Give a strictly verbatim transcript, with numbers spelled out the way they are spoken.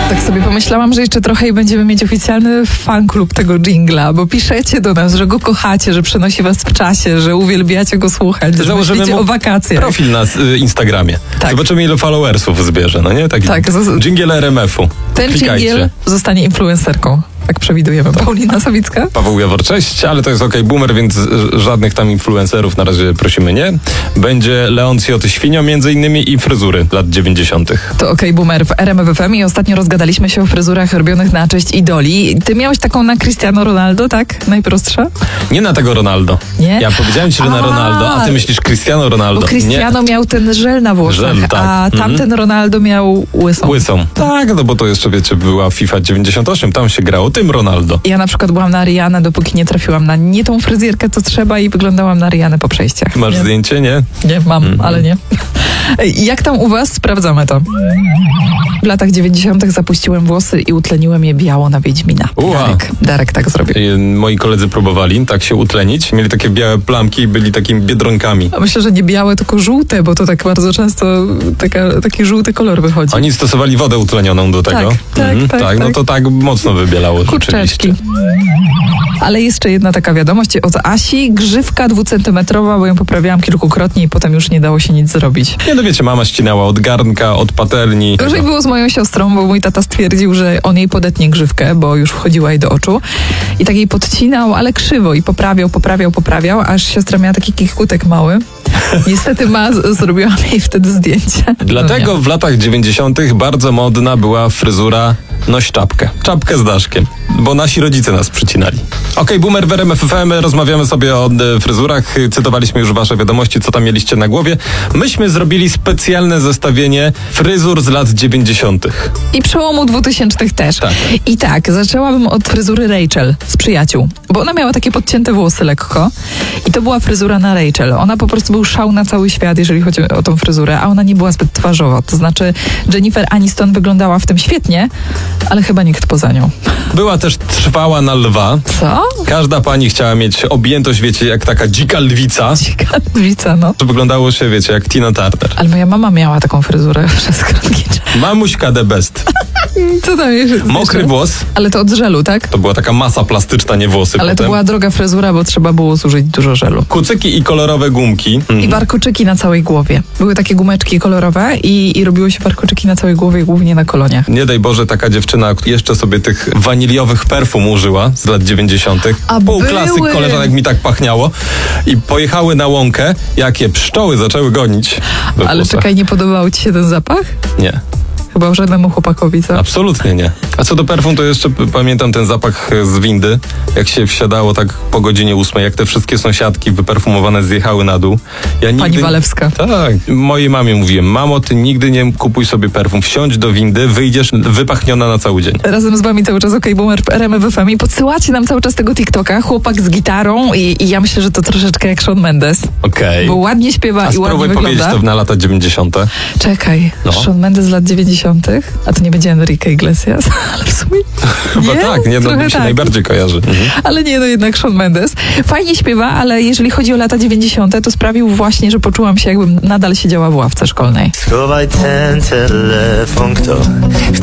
Tak sobie pomyślałam, że jeszcze trochę i będziemy mieć oficjalny fanklub tego dżingla, bo piszecie do nas, że go kochacie, że przenosi was w czasie, że uwielbiacie go słuchać, że myślicie o wakacjach. Profil na y, Instagramie. Tak. Zobaczymy, ile followersów zbierze, no nie? Taki tak, z... dżingiel R M F-u. Ten Klikajcie. dżingiel zostanie influencerką. Tak przewidujemy. Paulina Sawicka. Paweł Jawor, cześć, ale to jest OK Boomer, więc żadnych tam influencerów na razie prosimy nie. Będzie Leoncio Świnio między innymi i fryzury lat dziewięćdziesiątych. To OK Boomer w R M F F M i ostatnio rozgadaliśmy się o fryzurach robionych na cześć idoli. Ty miałeś taką na Cristiano Ronaldo, tak? Najprostsza? Nie na tego Ronaldo. Nie? Ja powiedziałem ci, że a, na Ronaldo, a ty myślisz Cristiano Ronaldo. Bo Cristiano nie. miał ten żel na włosach, żel, tak. a tamten mhm. Ronaldo miał łysą. Łysą. Tak, no bo to jeszcze, wiecie, była FIFA dziewięćdziesiąt osiem, tam się grało tym Ronaldo. Ja na przykład byłam na Rihanę, dopóki nie trafiłam na nie tą fryzjerkę, co trzeba i wyglądałam na Rihanę po przejściach. Masz nie? zdjęcie, nie? Nie, mam, mhm. ale nie. Jak tam u was? Sprawdzamy to. W latach dziewięćdziesiątych zapuściłem włosy i utleniłem je biało na Wiedźmina. Uła. Darek, Darek tak zrobił. Moi koledzy próbowali tak się utlenić. Mieli takie białe plamki i byli takimi biedronkami. A myślę, że nie białe, tylko żółte, bo to tak bardzo często taka, taki żółty kolor wychodzi. Oni stosowali wodę utlenioną do tego. Tak, tak, mhm, tak, tak. tak. No to tak mocno wybielało rzeczywiście. Ale jeszcze jedna taka wiadomość od Asi. Grzywka dwucentymetrowa, bo ją poprawiałam kilkukrotnie i potem już nie dało się nic zrobić. Nie, no wiecie, mama ścinała od garnka, od patelni. Gorzej było z moją siostrą, bo mój tata stwierdził, że on jej podetnie grzywkę, bo już wchodziła jej do oczu. I tak jej podcinał, ale krzywo i poprawiał, poprawiał, poprawiał, aż siostra miała taki kikutek mały. Niestety ma, zrobiłam jej wtedy zdjęcie. Dlatego no w latach dziewięćdziesiątych bardzo modna była fryzura noś czapkę. Czapkę z daszkiem, bo nasi rodzice nas przycinali. OK, Boomer w R M F F M, rozmawiamy sobie o e, fryzurach. Cytowaliśmy już wasze wiadomości, co tam mieliście na głowie. Myśmy zrobili specjalne zestawienie fryzur z lat dziewięćdziesiątych. I przełomu dwutysięcznych też. Tak. I tak, zaczęłabym od fryzury Rachel z Przyjaciół, bo ona miała takie podcięte włosy lekko i to była fryzura na Rachel. Ona po prostu był szał na cały świat, jeżeli chodzi o tą fryzurę, a ona nie była zbyt twarzowa. To znaczy Jennifer Aniston wyglądała w tym świetnie, ale chyba nikt poza nią. Była też trwała na lwa. Co? Każda pani chciała mieć objętość, wiecie, jak taka dzika lwica. Dzika lwica, no. To wyglądało się, wiecie, jak Tina Turner. Ale moja mama miała taką fryzurę przez krótki czas. Mamuśka the best. Co tam jest? Mokry włos. Ale to od żelu, tak? To była taka masa plastyczna, nie włosy. Ale potem. to była droga fryzura, bo trzeba było zużyć dużo żelu. Kucyki i kolorowe gumki. Mhm. I warkoczyki na całej głowie. Były takie gumeczki kolorowe i, i robiło się warkoczyki na całej głowie, głównie na koloniach. Nie daj Boże, taka dziewczyna jeszcze sobie tych waniliowych perfum użyła z lat dziewięćdziesiątych. A Pół były. klasy koleżanek mi tak pachniało. I pojechały na łąkę, jakie pszczoły zaczęły gonić. we Ale włosach. czekaj, nie podobał ci się ten zapach? Nie. Chyba żadnemu chłopakowi, co? Absolutnie nie. A co do perfum, to jeszcze p- pamiętam ten zapach z windy, jak się wsiadało tak po godzinie ósmej, jak te wszystkie sąsiadki wyperfumowane zjechały na dół. Ja nigdy... Pani Walewska. Tak. Mojej mamie mówiłem, mamo, ty nigdy nie kupuj sobie perfum. Wsiądź do windy, wyjdziesz wypachniona na cały dzień. Razem z wami cały czas OK Boomer w R M F F M i podsyłacie nam cały czas tego TikToka, chłopak z gitarą i, i ja myślę, że to troszeczkę jak Shawn Mendes. Okej. Bo ładnie śpiewa A i ładnie spróbuj wygląda. powiedzieć to na lata dziewięćdziesiąte. Czekaj, No. Shawn Mendes z lat dziewięćdziesiątych? A to nie będzie Enrique Iglesias? Ale w sumie... Chyba Nie? tak, nie, no Trochę mi się tak. najbardziej kojarzy. Mhm. Ale nie, no jednak Shawn Mendes. Fajnie śpiewa, ale jeżeli chodzi o lata dziewięćdziesiąte, to sprawił właśnie, że poczułam się, jakbym nadal siedziała w ławce szkolnej. Schowaj ten telefon, kto